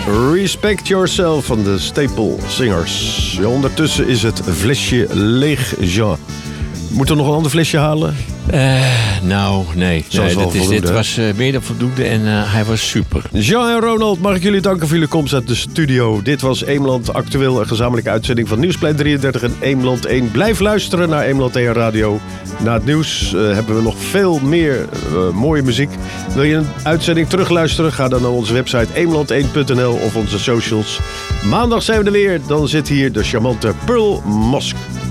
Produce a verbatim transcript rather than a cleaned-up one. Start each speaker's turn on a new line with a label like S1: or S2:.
S1: Respect Yourself van de Staple Singers. Ja, ondertussen is het flesje leeg, Jean. Moeten we nog een ander flesje halen?
S2: Uh, nou, nee. nee
S1: dit,
S2: is, dit was uh, meer dan voldoende en uh, hij was super.
S1: Jean en Ronald, mag ik jullie danken voor jullie komst uit de studio. Dit was Eemland Actueel, een gezamenlijke uitzending van Nieuwsplein drieëndertig en Eemland één. Blijf luisteren naar Eemland één Radio. Na het nieuws uh, hebben we nog veel meer uh, mooie muziek. Wil je een uitzending terugluisteren? Ga dan naar onze website eemland één punt n l of onze socials. Maandag zijn we er weer. Dan zit hier de charmante Pearl Mosk.